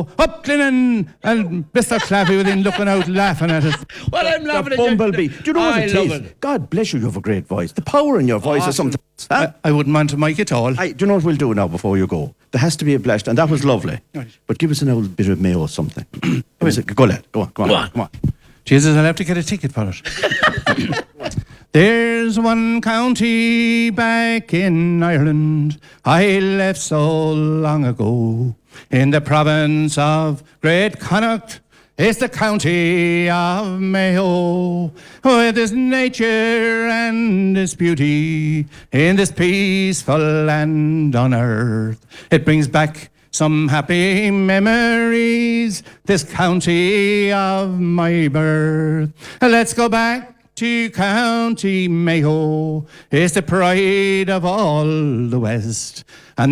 Mayo, up Glennon, and Mr. Claffey within looking out, laughing at us. Well, I'm laughing at you. Bumblebee. Do you know what it I love is? it. God bless you, you have a great voice. The power in your voice is something. Huh? I wouldn't want to mic it all. Do you know what we'll do now before you go? There has to be a blast, and that was lovely. Right. But give us an old bit of Mayo or something. Go, lad. Go on. Jesus, I'll have to get a ticket for it. There's one county back in Ireland I left so long ago. In the province of Great Connacht, it's the county of Mayo. With its nature and its beauty, in this peaceful land on earth, it brings back some happy memories, this county of my birth. Let's go back to County Mayo. It's the pride of all the West. And